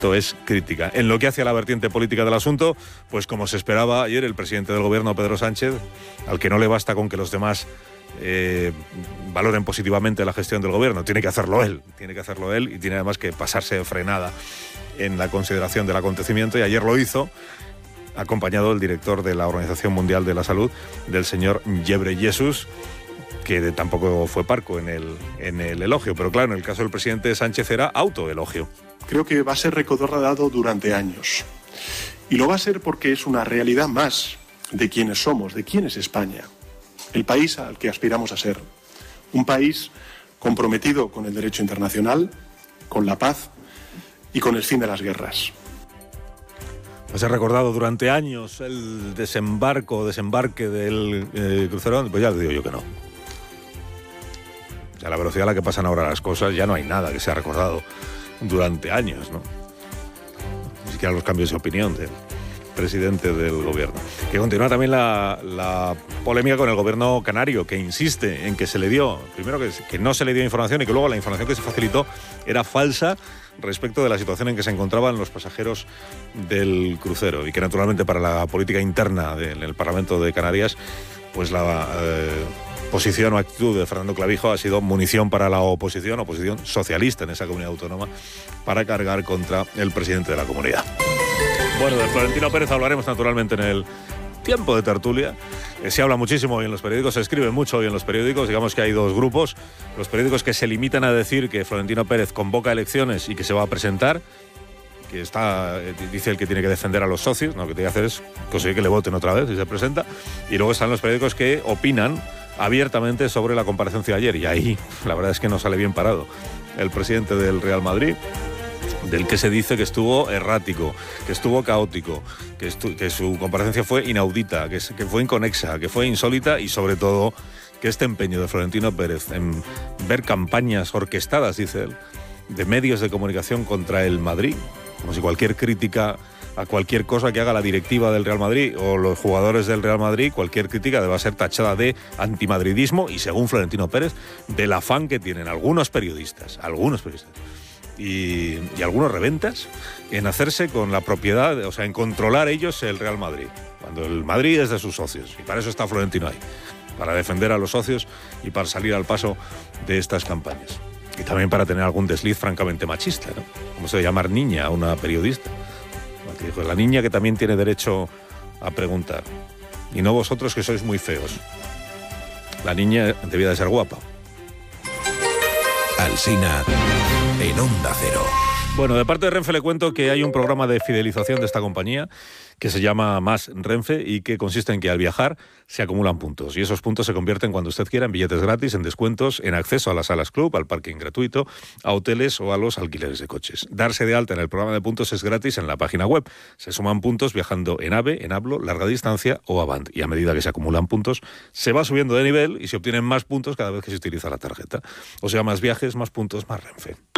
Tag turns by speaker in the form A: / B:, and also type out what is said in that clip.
A: Esto es crítica. En lo que hace a la vertiente política del asunto, pues como se esperaba ayer, el presidente del gobierno, Pedro Sánchez, al que no le basta con que los demás valoren positivamente la gestión del gobierno, tiene que hacerlo él y tiene además que pasarse de frenada en la consideración del acontecimiento, y ayer lo hizo acompañado del director de la Organización Mundial de la Salud, del señor Ghebreyesus, que tampoco fue parco en el elogio, pero claro, en el caso del presidente Sánchez era autoelogio.
B: Creo que va a ser recordado durante años, y lo va a ser porque es una realidad más de quiénes somos, de quién es España, el país al que aspiramos a ser, un país comprometido con el derecho internacional, con la paz y con el fin de las guerras.
A: Pues he recordado durante años el desembarque del crucero, pues ya te digo yo que no. A la velocidad a la que pasan ahora las cosas, ya no hay nada que sea recordado durante años, ¿no? Ni siquiera los cambios de opinión del presidente del gobierno. Que continúa también la polémica con el gobierno canario, que insiste en que se le dio, primero que no se le dio información y que luego la información que se facilitó era falsa respecto de la situación en que se encontraban los pasajeros del crucero, y que naturalmente para la política interna del Parlamento de Canarias, pues la posición o actitud de Fernando Clavijo ha sido munición para la oposición socialista en esa comunidad autónoma, para cargar contra el presidente de la comunidad. Bueno, de Florentino Pérez hablaremos naturalmente en el tiempo de tertulia. Se habla muchísimo hoy en los periódicos, se escribe mucho hoy en los periódicos. Digamos que hay dos grupos: los periódicos que se limitan a decir que Florentino Pérez convoca elecciones y que se va a presentar, que dice el que tiene que defender a los socios, lo que tiene que hacer es conseguir que le voten otra vez y se presenta. Y luego están los periódicos que opinan abiertamente sobre la comparecencia de ayer, y ahí la verdad es que no sale bien parado el presidente del Real Madrid, del que se dice que estuvo errático, que estuvo caótico, que su comparecencia fue inaudita, que fue inconexa, que fue insólita, y sobre todo que este empeño de Florentino Pérez en ver campañas orquestadas, dice él, de medios de comunicación contra el Madrid, como si cualquier crítica a cualquier cosa que haga la directiva del Real Madrid o los jugadores del Real Madrid, cualquier crítica deba ser tachada de antimadridismo, y según Florentino Pérez, del afán que tienen algunos periodistas y algunos reventas en hacerse con la propiedad, o sea, en controlar ellos el Real Madrid, cuando el Madrid es de sus socios, y para eso está Florentino ahí, para defender a los socios y para salir al paso de estas campañas. Y también para tener algún desliz francamente machista, ¿no? Como se debe llamar niña a una periodista. Que dijo, la niña que también tiene derecho a preguntar, y no vosotros que sois muy feos. La niña debía de ser guapa.
C: Alsina en Onda Cero.
A: Bueno, de parte de Renfe le cuento que hay un programa de fidelización de esta compañía que se llama Más Renfe, y que consiste en que al viajar se acumulan puntos, y esos puntos se convierten, cuando usted quiera, en billetes gratis, en descuentos, en acceso a las salas club, al parking gratuito, a hoteles o a los alquileres de coches. Darse de alta en el programa de puntos es gratis en la página web. Se suman puntos viajando en AVE, en Hablo, larga distancia o Avant, y a medida que se acumulan puntos se va subiendo de nivel y se obtienen más puntos cada vez que se utiliza la tarjeta. O sea, más viajes, más puntos, más Renfe.